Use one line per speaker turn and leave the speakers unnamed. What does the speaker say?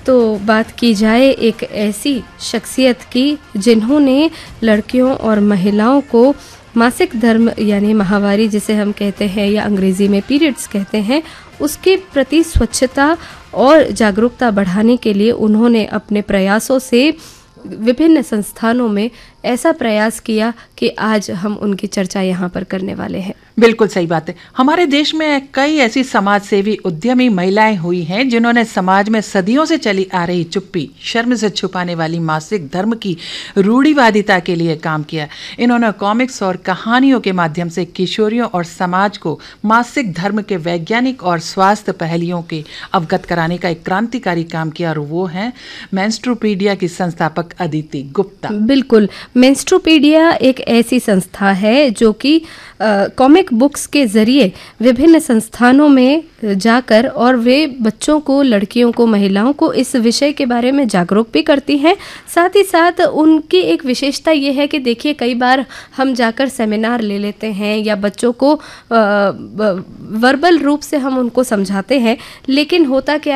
तो बात की जाए एक ऐसी शख्सियत की जिन्होंने लड़कियों और महिलाओं को मासिक धर्म यानी माहवारी जिसे हम कहते हैं या अंग्रेजी में पीरियड्स कहते हैं, उसके प्रति स्वच्छता और जागरूकता बढ़ाने के लिए उन्होंने अपने प्रयासों से विभिन्न संस्थानों में ऐसा प्रयास किया कि आज हम उनकी चर्चा यहाँ पर करने वाले हैं।
बिल्कुल सही बात है। हमारे देश में कई ऐसी समाज सेवी उद्यमी महिलाएं हुई हैं जिन्होंने समाज में सदियों से चली आ रही चुप्पी, शर्म से छुपाने वाली मासिक धर्म की रूढ़िवादिता के लिए काम किया। इन्होंने कॉमिक्स और कहानियों के माध्यम से किशोरियों और समाज को मासिक धर्म के वैज्ञानिक और स्वास्थ्य पहलुओं के अवगत कराने का एक क्रांतिकारी काम किया और वो हैं मेंस्ट्रुपीडिया की संस्थापक अदिति गुप्ता।
बिल्कुल, मेंस्ट्रुपीडिया एक ऐसी संस्था है जो कि कॉमिक बुक्स के ज़रिए विभिन्न संस्थानों में जाकर और वे बच्चों को, लड़कियों को, महिलाओं को इस विषय के बारे में जागरूक भी करती हैं। साथ ही साथ उनकी एक विशेषता ये है कि देखिए कई बार हम जाकर सेमिनार ले लेते हैं या बच्चों को वर्बल रूप से हम उनको समझाते हैं, लेकिन होता क्या